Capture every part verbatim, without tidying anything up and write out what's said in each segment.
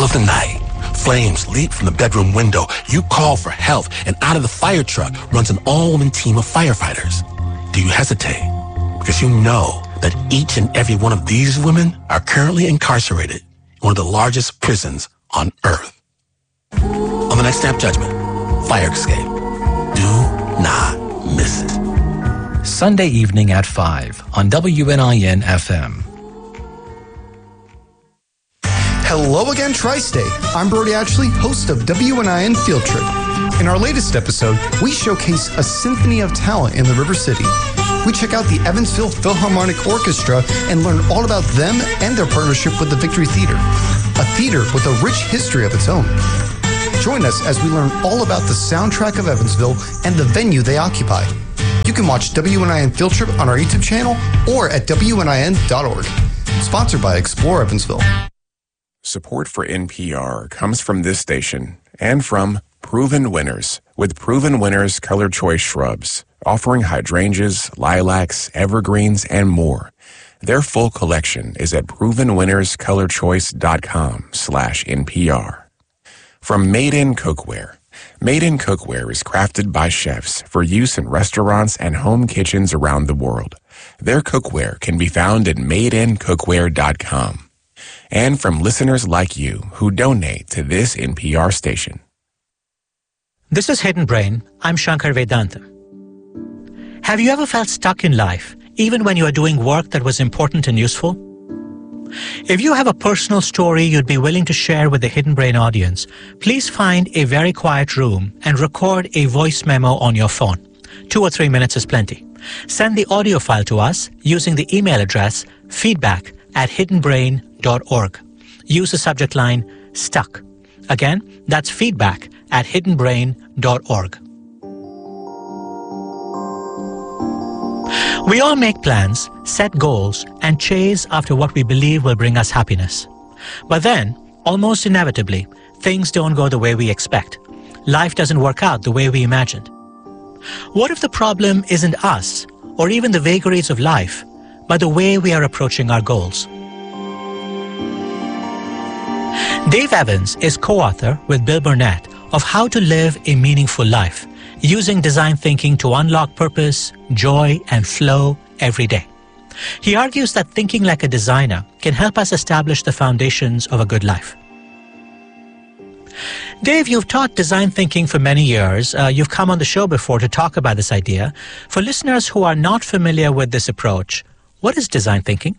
of the night, flames leap from the bedroom window. You call for help, and out of the fire truck runs an all-woman team of firefighters. Do you hesitate? Because you know that each and every one of these women are currently incarcerated in one of the largest prisons on Earth. On the next Snap Judgment, Fire Escape. Do not miss it. Sunday evening at five on W N I N F M. Hello again, Tri-State. I'm Brody Ashley, host of W N I N Field Trip. In our latest episode, we showcase a symphony of talent in the River City. We check out the Evansville Philharmonic Orchestra and learn all about them and their partnership with the Victory Theater, a theater with a rich history of its own. Join us as we learn all about the soundtrack of Evansville and the venue they occupy. You can watch W N I N Field Trip on our YouTube channel or at W N I N dot org. Sponsored by Explore Evansville. Support for N P R comes from this station and from Proven Winners with Proven Winners Color Choice Shrubs, offering hydrangeas, lilacs, evergreens, and more. Their full collection is at proven winners color choice dot com slash N P R. From Made In Cookware. Made In Cookware is crafted by chefs for use in restaurants and home kitchens around the world. Their cookware can be found at made in cookware dot com. And from listeners like you who donate to this N P R station. This is Hidden Brain. I'm Shankar Vedantam. Have you ever felt stuck in life, even when you are doing work that was important and useful? If you have a personal story you'd be willing to share with the Hidden Brain audience, please find a very quiet room and record a voice memo on your phone. Two or three minutes is plenty. Send the audio file to us using the email address feedback at hidden brain dot org. Use the subject line stuck. Again, that's feedback at hidden brain dot org. We all make plans, set goals, and chase after what we believe will bring us happiness. But then, almost inevitably, things don't go the way we expect. Life doesn't work out the way we imagined. What if the problem isn't us, or even the vagaries of life, but the way we are approaching our goals? Dave Evans is co-author with Bill Burnett of How to Live a Meaningful Life, using design thinking to unlock purpose, joy, and flow every day. He argues that thinking like a designer can help us establish the foundations of a good life. Dave, you've taught design thinking for many years. Uh, you've come on the show before to talk about this idea. For listeners who are not familiar with this approach, what is design thinking?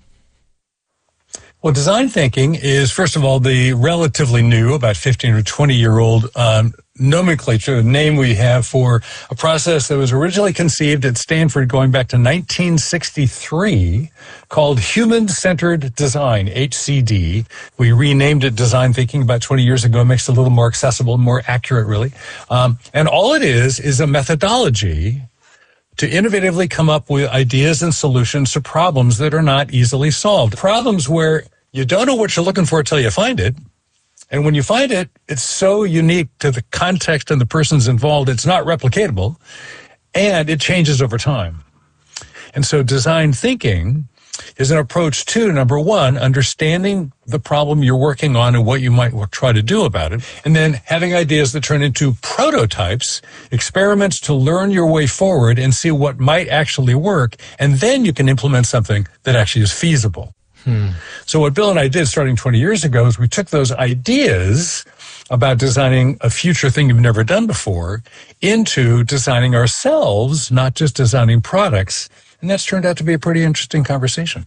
Well, design thinking is, first of all, the relatively new, about fifteen or twenty-year-old um, nomenclature, name we have for a process that was originally conceived at Stanford going back to nineteen sixty-three, called Human-Centered Design, H C D. We renamed it design thinking about twenty years ago. It makes it a little more accessible, more accurate, really. Um, and all it is is a methodology to innovatively come up with ideas and solutions to problems that are not easily solved. Problems where you don't know what you're looking for until you find it. And when you find it, it's so unique to the context and the persons involved, it's not replicatable, and it changes over time. And so design thinking is an approach to, number one, understanding the problem you're working on and what you might try to do about it, and then having ideas that turn into prototypes, experiments to learn your way forward and see what might actually work, and then you can implement something that actually is feasible. Hmm. So what Bill and I did starting twenty years ago is we took those ideas about designing a future thing you've never done before into designing ourselves, not just designing products. And that's turned out to be a pretty interesting conversation.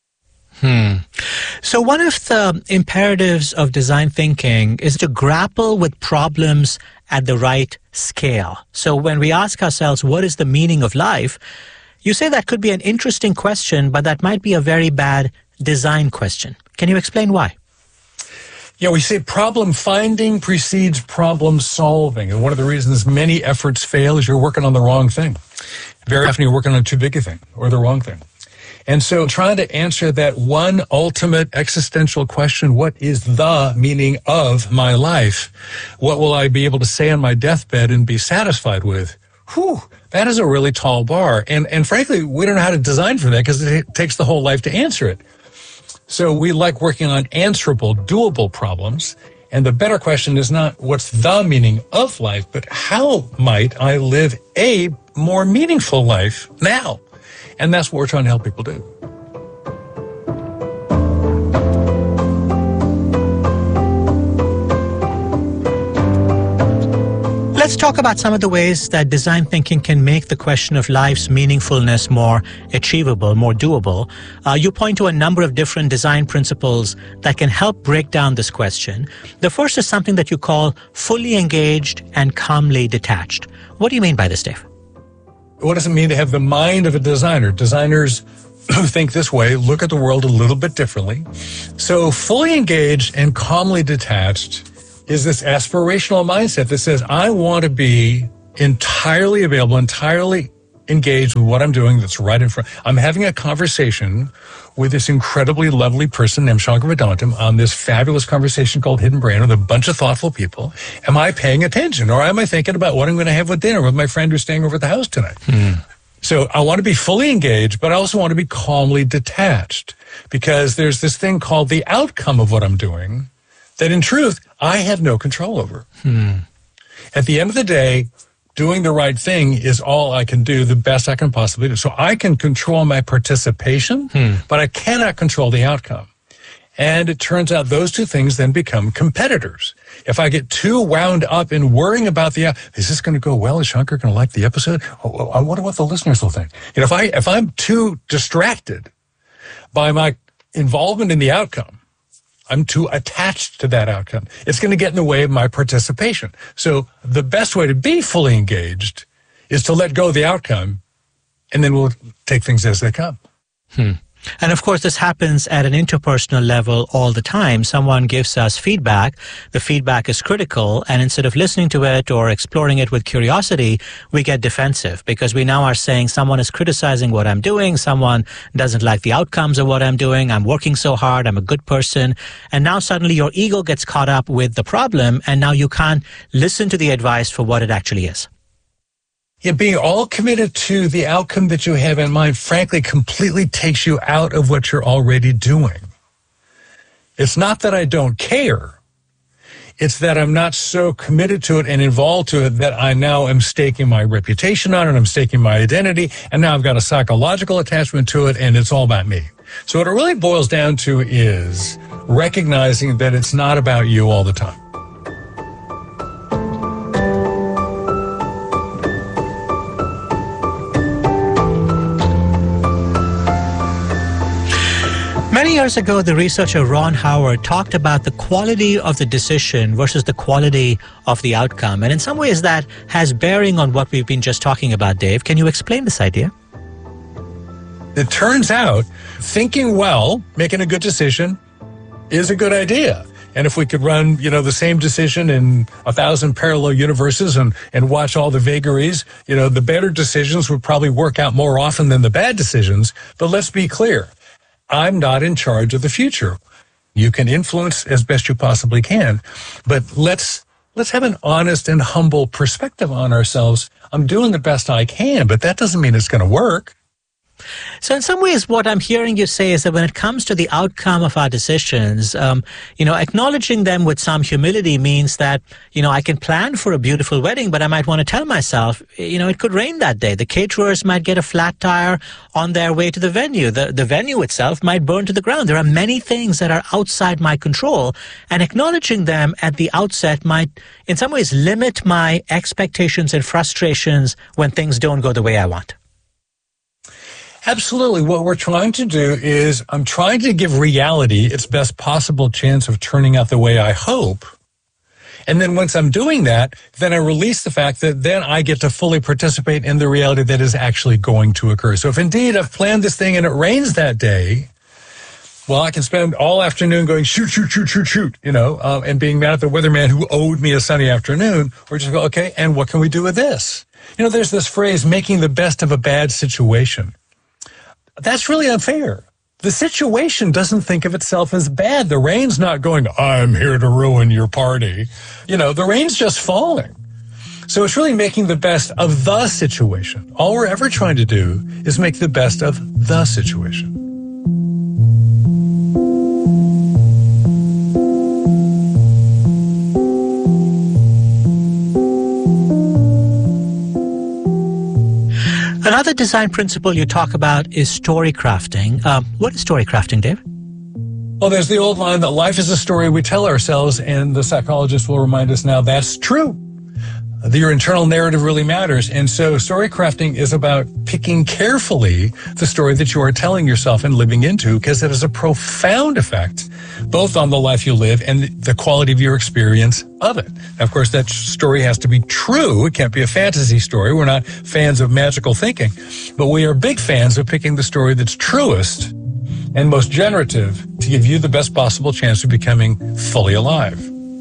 Hmm. So one of the imperatives of design thinking is to grapple with problems at the right scale. So when we ask ourselves, what is the meaning of life? You say that could be an interesting question, but that might be a very bad design question. Can you explain why? Yeah, we say problem finding precedes problem solving. And one of the reasons many efforts fail is you're working on the wrong thing. Very often you're working on too big a thing or the wrong thing. And so trying to answer that one ultimate existential question, what is the meaning of my life? What will I be able to say on my deathbed and be satisfied with? Whew, that is a really tall bar. And, and frankly, we don't know how to design for that because it takes the whole life to answer it. So we like working on answerable, doable problems. And the better question is not what's the meaning of life, but how might I live a more meaningful life now? And that's what we're trying to help people do. Let's talk about some of the ways that design thinking can make the question of life's meaningfulness more achievable, more doable. Uh, you point to a number of different design principles that can help break down this question. The first is something that you call fully engaged and calmly detached. What do you mean by this, Dave? What does it mean to have the mind of a designer? Designers who think this way look at the world a little bit differently. So fully engaged and calmly detached is this aspirational mindset that says, I want to be entirely available, entirely engaged with what I'm doing that's right in front. I'm having a conversation with this incredibly lovely person named Shankar Vedantam on this fabulous conversation called Hidden Brain with a bunch of thoughtful people. Am I paying attention, or am I thinking about what I'm going to have with dinner with my friend who's staying over at the house tonight? Hmm. So I want to be fully engaged, but I also want to be calmly detached, because there's this thing called the outcome of what I'm doing that in truth, I have no control over. Hmm. At the end of the day, doing the right thing is all I can do, the best I can possibly do. So I can control my participation, hmm. but I cannot control the outcome. And it turns out those two things then become competitors. If I get too wound up in worrying about the, is this going to go well? Is Shankar going to like the episode? Oh, I wonder what the listeners will think. You know, if I, if I'm too distracted by my involvement in the outcome, I'm too attached to that outcome, it's going to get in the way of my participation. So the best way to be fully engaged is to let go of the outcome, and then we'll take things as they come. Hmm. And of course, this happens at an interpersonal level all the time. Someone gives us feedback. The feedback is critical. And instead of listening to it or exploring it with curiosity, we get defensive because we now are saying someone is criticizing what I'm doing. Someone doesn't like the outcomes of what I'm doing. I'm working so hard. I'm a good person. And now suddenly your ego gets caught up with the problem. And now you can't listen to the advice for what it actually is. Yeah, being all committed to the outcome that you have in mind, frankly, completely takes you out of what you're already doing. It's not that I don't care. It's that I'm not so committed to it and involved to it that I now am staking my reputation on it, I'm staking my identity, and now I've got a psychological attachment to it, and it's all about me. So what it really boils down to is recognizing that it's not about you all the time. Many years ago, the researcher Ron Howard talked about the quality of the decision versus the quality of the outcome. And in some ways, that has bearing on what we've been just talking about, Dave. Can you explain this idea? It turns out thinking well, making a good decision, is a good idea. And if we could run, you know, the same decision in a thousand parallel universes and, and watch all the vagaries, you know, the better decisions would probably work out more often than the bad decisions. But let's be clear. I'm not in charge of the future. You can influence as best you possibly can, but let's let's have an honest and humble perspective on ourselves. I'm doing the best I can, but that doesn't mean it's going to work. So in some ways, what I'm hearing you say is that when it comes to the outcome of our decisions, um, you know, acknowledging them with some humility means that, you know, I can plan for a beautiful wedding, but I might want to tell myself, you know, it could rain that day. The caterers might get a flat tire on their way to the venue. The, the venue itself might burn to the ground. There are many things that are outside my control, and acknowledging them at the outset might, in some ways, limit my expectations and frustrations when things don't go the way I want. Absolutely. What we're trying to do is I'm trying to give reality its best possible chance of turning out the way I hope. And then once I'm doing that, then I release the fact that then I get to fully participate in the reality that is actually going to occur. So if indeed I've planned this thing and it rains that day, well, I can spend all afternoon going shoot, shoot, shoot, shoot, shoot, you know, uh, and being mad at the weatherman who owed me a sunny afternoon, or just go, okay, and what can we do with this? You know, there's this phrase, making the best of a bad situation. That's really unfair. The situation doesn't think of itself as bad. The rain's not going, I'm here to ruin your party. You know, the rain's just falling. So it's really making the best of the situation. All we're ever trying to do is make the best of the situation. Another design principle you talk about is story crafting. Um, what is story crafting, Dave? Well, there's the old line that life is a story we tell ourselves, and the psychologist will remind us now that's true. Your internal narrative really matters. And so story crafting is about picking carefully the story that you are telling yourself and living into, because it has a profound effect both on the life you live and the quality of your experience of it. Now, of course, that story has to be true. It can't be a fantasy story. We're not fans of magical thinking, but we are big fans of picking the story that's truest and most generative to give you the best possible chance of becoming fully alive.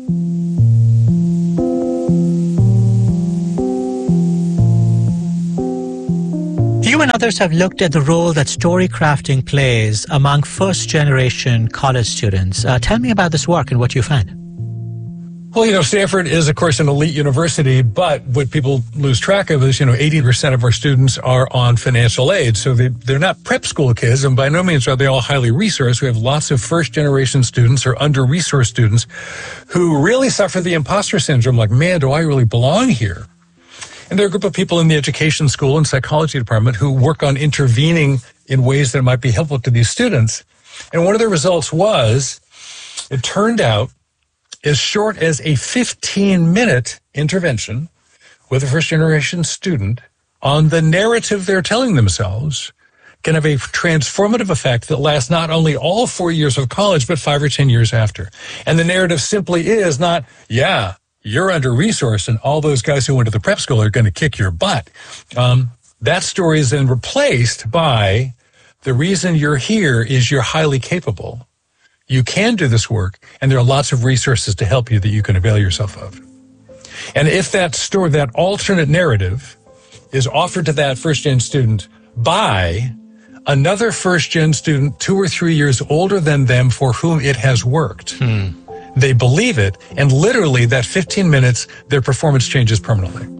You and others have looked at the role that story crafting plays among first-generation college students. Uh, tell me about this work and what you find. Well, you know, Stanford is, of course, an elite university, but what people lose track of is, you know, eighty percent of our students are on financial aid. So they, they're not prep school kids, and by no means are they all highly resourced. We have lots of first-generation students or under-resourced students who really suffer the imposter syndrome, like, man, do I really belong here? And there are a group of people in the education school and psychology department who work on intervening in ways that might be helpful to these students. And one of the results was, it turned out, as short as a fifteen-minute intervention with a first-generation student on the narrative they're telling themselves can have a transformative effect that lasts not only all four years of college, but five or ten years after. And the narrative simply is not, yeah, you're under-resourced and all those guys who went to the prep school are going to kick your butt. Um, that story is then replaced by the reason you're here is you're highly capable. You can do this work, and there are lots of resources to help you that you can avail yourself of. And if that story, that alternate narrative is offered to that first-gen student by another first-gen student two or three years older than them for whom it has worked, hmm. they believe it, and literally that fifteen minutes, their performance changes permanently.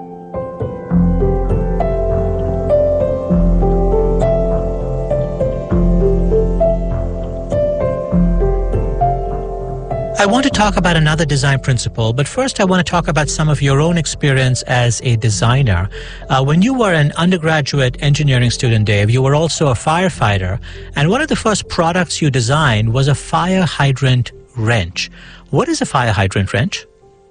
I want to talk about another design principle, but first I want to talk about some of your own experience as a designer. Uh, when you were an undergraduate engineering student, Dave, you were also a firefighter, and one of the first products you designed was a fire hydrant wrench. What is a fire hydrant wrench?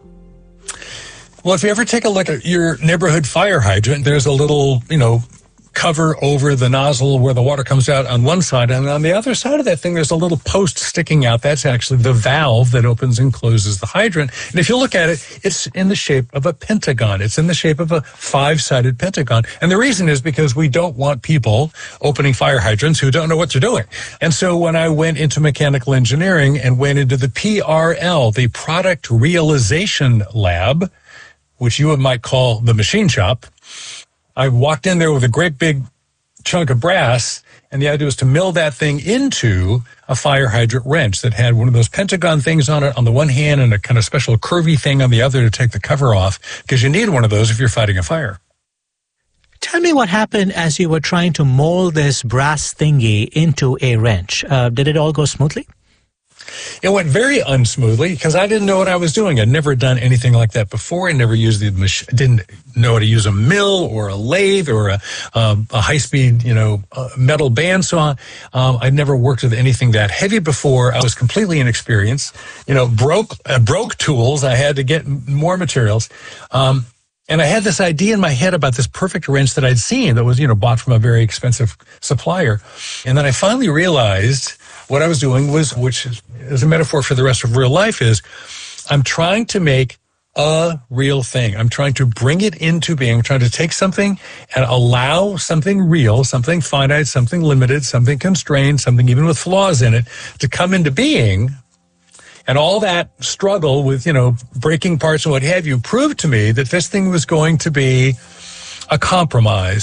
Well, if you ever take a look at your neighborhood fire hydrant, there's a little, you know, cover over the nozzle where the water comes out on one side, and on the other side of that thing there's a little post sticking out. That's actually the valve that opens and closes the hydrant. And if you look at it, it's in the shape of a pentagon. It's in the shape of a five-sided pentagon. And the reason is because we don't want people opening fire hydrants who don't know what they're doing. And so when I went into mechanical engineering and went into the P R L, the Product Realization Lab, which you might call the machine shop, I walked in there with a great big chunk of brass, and the idea was to mill that thing into a fire hydrant wrench that had one of those pentagon things on it on the one hand and a kind of special curvy thing on the other to take the cover off, because you need one of those if you're fighting a fire. Tell me what happened as you were trying to mold this brass thingy into a wrench. Uh, did it all go smoothly? It went very unsmoothly because I didn't know what I was doing. I'd never done anything like that before. I never used the machine, didn't know how to use a mill or a lathe or a, um, a high-speed, you know, uh, metal bandsaw. Um, I'd never worked with anything that heavy before. I was completely inexperienced. You know, broke uh, broke tools. I had to get more materials. Um, and I had this idea in my head about this perfect wrench that I'd seen that was, you know, bought from a very expensive supplier. And then I finally realized what I was doing was, which is, is a metaphor for the rest of real life, is I'm trying to make a real thing. I'm trying to bring it into being. I'm trying to take something and allow something real, something finite, something limited, something constrained, something even with flaws in it, to come into being. And all that struggle with, you know, breaking parts and what have you proved to me that this thing was going to be a compromise